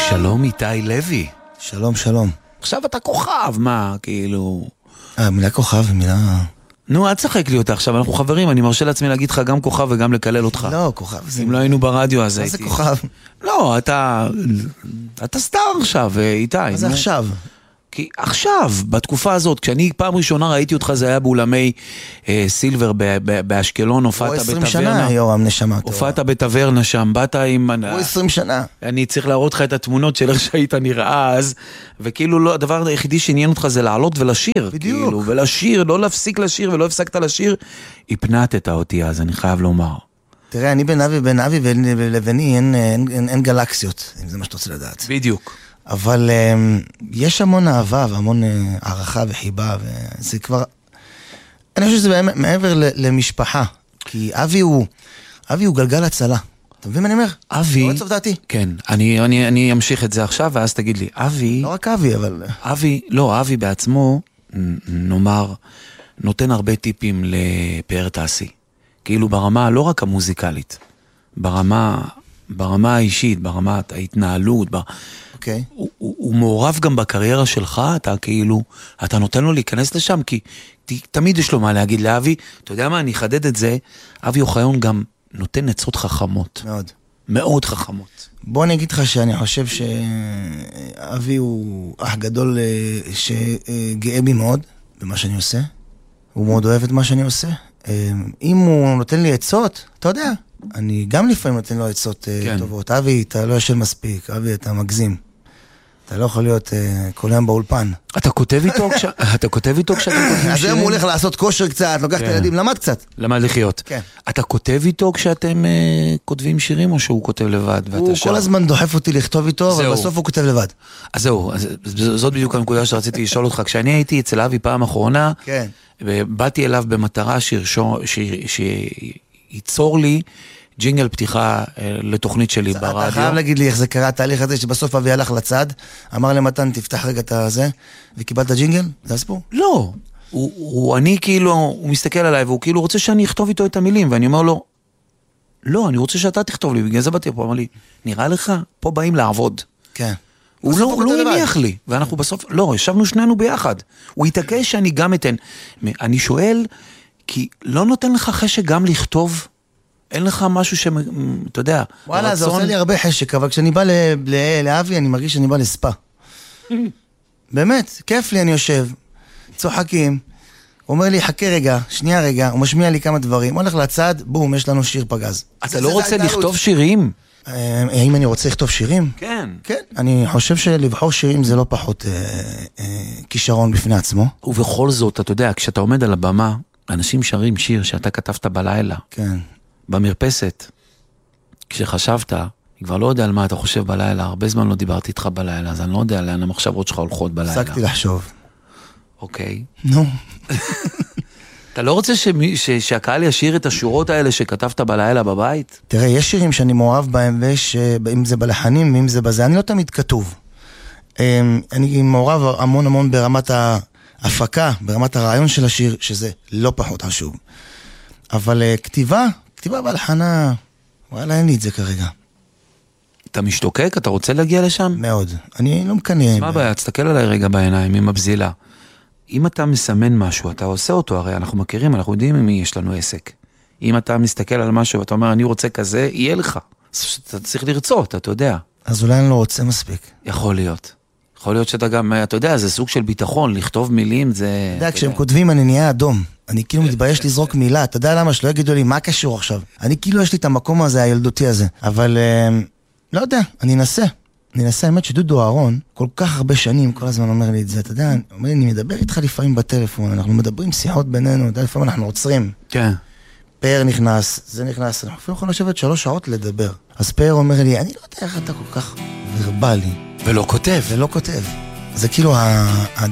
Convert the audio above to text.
שלום איתי לוי. שלום, שלום. עכשיו אתה כוכב, מה, כאילו... מילה כוכב היא מילה... נו, אל תשחק לי אותה עכשיו, אנחנו חברים, אני מרשה לעצמי להגיד לך גם כוכב וגם לקלל אותך. לא, כוכב זה... אם לא היינו ברדיו אז הייתי... מה זה כוכב? לא, אתה סטאר עכשיו, איתי. מה זה עכשיו? כי עכשיו, בתקופה הזאת, כשאני פעם ראשונה ראיתי אותך, זה היה באולמי סילבר באשקלון, הופעת בטברנה. הוא 20 שנה, יורם, נשמה. הופעת בטברנה שם, באת עם... הוא 20 שנה. אני צריך להראות לך את התמונות של איך שהיית נראה אז, וכאילו לא, הדבר היחידי שעניין אותך זה לעלות ולשיר. בדיוק. כאילו, ולשיר, לא להפסיק לשיר ולא הפסקת לשיר, הפנתת אותי אז, אני חייב לומר. תראה, אני בין אבי ולבני אין גלקסיות, אם זה מה שאתה רוצה לדעת. בדיוק. אבל יש המון אהבה והמון הערכה וחיבה, וזה כבר... אני חושב שזה מעבר למשפחה, כי אבי הוא גלגל הצלה. אתה מבין מה אני אומר? אבי... לא רצוף דעתי. כן, אני אמשיך את זה עכשיו, ואז תגיד לי, אבי... לא רק אבי, אבל... אבי בעצמו, נאמר, נותן הרבה טיפים לפאר תעשי. כאילו ברמה, לא רק המוזיקלית, ברמה האישית, ברמת ההתנהלות, אוקיי. הוא מעורב גם בקריירה שלך, אתה נותן לו להיכנס לשם, כי תמיד יש לו מה להגיד לאבי, אתה יודע מה, אני אחדד את זה, אבי אוחיון גם נותן עצות חכמות. מאוד. מאוד חכמות. בוא אני אגיד לך שאני חושב שאבי הוא אח גדול שגאה בי מאוד במה שאני עושה, הוא מאוד אוהב את מה שאני עושה, אם הוא נותן לי עצות, אתה יודע, אני גם לפעמים נותן לו עצות טובות. אבי, אתה לא ישן מספיק, אבי, אתה מגזים. אתה לא יכול להיות כל היום באולפן. אתה כותב איתו כשאתה כותבים שירים? אז היום הוא הולך לעשות כושר קצת, לוקח את הילדים, למד קצת. למד לחיות. כן. אתה כותב איתו כשאתם כותבים שירים, או שהוא כותב לבד? הוא כל הזמן דוחף אותי לכתוב איתו, אבל בסוף הוא כותב לבד. אז זהו, זאת בדיוק הנקודה שרציתי לשאול אותך. כשאני הייתי אצל אבי פעם אחרונה, באתי אליו במטרה שייצור לי ג'ינגל פתיחה לתוכנית שלי ברדיו. אתה חייב להגיד לי איך זה קרה, התהליך הזה שבסוף אבי הלך לצד, אמר למתן תפתח רגע את הזה, וקיבלת ג'ינגל? זה הסיפור? לא, הוא מסתכל עליי והוא כאילו רוצה שאני אכתוב איתו את המילים, ואני אומר לו, לא, אני רוצה שאתה תכתוב לי, בגלל זה באתי פה, אמר לי, נראה לך, פה באים לעבוד. כן. הוא לא הניח לי, ואנחנו בסוף, לא, ישבנו שנינו ביחד. הוא התעקש שאני גם אתן. אני שואל, כי לא נותן לך חשק גם לכתוב, אין לך משהו אתה יודע, וואלה, זה עושה לי הרבה חשק, אבל כשאני בא לאבי, אני מרגיש שאני בא לספה. באמת, כיף לי, אני יושב, צוחקים, הוא אומר לי, חכה רגע, שנייה רגע, הוא משמיע לי כמה דברים, הולך לצד, בום, יש לנו שיר פגז. אתה לא רוצה לכתוב שירים? האם אני רוצה לכתוב שירים? כן. כן, אני חושב שלבחור שירים זה לא פחות כישרון בפני עצמו. ובכל זאת, אתה יודע, כשאתה עומד על הבמה, אנשים שרים שיר שאתה כתבת בלילה. כן. במרפסת, כשחשבת, אני כבר לא יודע על מה אתה חושב בלילה, הרבה זמן לא דיברתי איתך בלילה, אז אני לא יודע לאן המחשבות שלך הולכות בלילה. הפסקתי לחשוב. אוקיי. נו. אתה לא רוצה שהקהל ישיר את השורות האלה שכתבת בלילה בבית? תראה, יש שירים שאני מעורב בהם, אם זה בלחנים, אם זה בזה, אני לא תמיד כתוב. אני מעורב המון ברמת ההפקה, ברמת הרעיון של השיר, שזה לא פחות חשוב. אבל כתיבה והלחנה, וואלה, אין לי את זה כרגע. אתה משתוקק? אתה רוצה להגיע לשם? מאוד. אני לא מקנא. מה הבעיה? תסתכל עליי רגע בעיניים, עם הבזילה. אם אתה מסמן משהו, אתה עושה אותו, הרי אנחנו מכירים, אנחנו יודעים עם מי יש לנו עסק. אם אתה מסתכל על משהו ואתה אומר, אני רוצה כזה, יהיה לך. אתה צריך לרצות, אתה יודע. אז אולי אני לא רוצה מספיק. יכול להיות. יכול להיות שאתה גם, אתה יודע, זה סוג של ביטחון, לכתוב מילים, זה... אתה יודע, כשהם כותבים אני נהיה אדום. אני כאילו מתבייש לזרוק מילה, אתה יודע למה? שלא יגידו לי, מה קשור עכשיו? אני כאילו יש לי את המקום הזה, הילדותי הזה. אבל, לא יודע, אני אנסה, האמת שדודו אהרון, כל כך הרבה שנים, כל הזמן אומר לי את זה, אתה יודע, אומר לי, אני מדבר איתך לפעמים בטלפון, אנחנו מדברים שיחות בינינו, אתה יודע, לפעמים אנחנו עוצרים. כן. פאר נכנס, זה נכנס, אנחנו אפילו יכולים לשבת 3 שעות לדבר. אז פאר אומר לי, אני לא יודע איך אתה כל כך ורבלי. ולא כותב. זה כאילו